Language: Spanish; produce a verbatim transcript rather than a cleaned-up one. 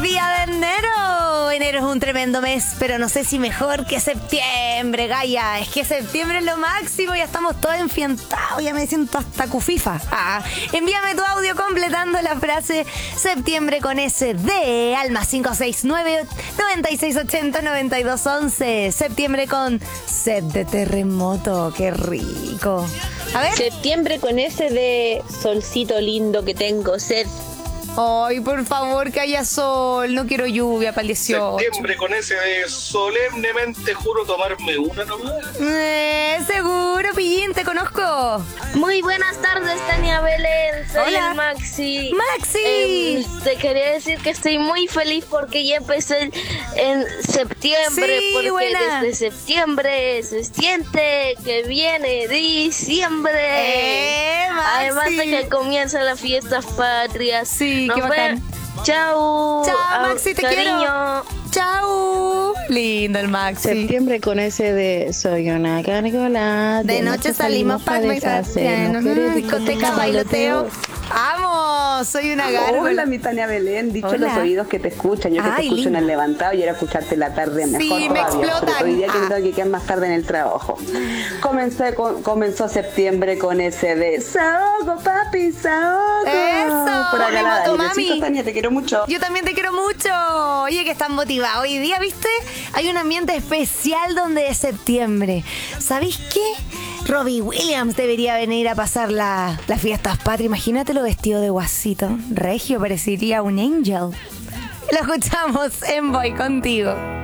día de enero. Enero es un tremendo mes, pero no sé si mejor que septiembre, Gaia. Es que septiembre es lo máximo, ya estamos todos enfientados, ya me siento hasta cufifa. Ah, envíame tu audio completando la frase septiembre con S de Alma cinco seis nueve, nueve seis ocho cero, nueve dos uno uno. Septiembre con sed de terremoto, qué rico. A ver. Septiembre con S de solcito lindo que tengo sed. Ay, por favor, que haya sol. No quiero lluvia para el dieciocho. Septiembre con ese de solemnemente juro tomarme una nomás. Eh, seguro, Pillín, te conozco. Muy buenas tardes, Tania Belén. Soy Hola. el Maxi. ¡Maxi! Eh, te quería decir que estoy muy feliz porque ya empecé en septiembre. Sí, porque buena. desde septiembre se siente que viene diciembre. Eh, Maxi. Además de que comienzan las fiestas patrias. Sí, Nos qué bacán. vemos. Chau. Chao, Ah, Maxi, te cariño. quiero. Chau. Lindo el Maxi. Septiembre con ese de soy una gárgola. De noche salimos para deshacernos. discoteca, bailoteo. ¡Vamos! Soy una gárgola. Hola, mi Tania Belén, dicho Hola. los oídos que te escuchan, yo que Ay, te escucho linda. en el levantado y era escucharte en la tarde mejor Sí, me todavía, explotan. sobre todo hoy día que Ah. me tengo que quedar más tarde en el trabajo. Comencé con- comenzó septiembre con ese de Saogo, papi, Saogo. Eso, Por acá mi la Dani. motomami. Besitos, Tania, te quiero mucho. Yo también te quiero mucho. Oye, que están motivados. Hoy día, ¿viste? Hay un ambiente especial donde es septiembre. ¿Sabéis qué? Robbie Williams debería venir a pasar la- las fiestas patrias. Imagínatelo vestido de guasito. Regio, parecería un angel. Lo escuchamos en Voy Contigo.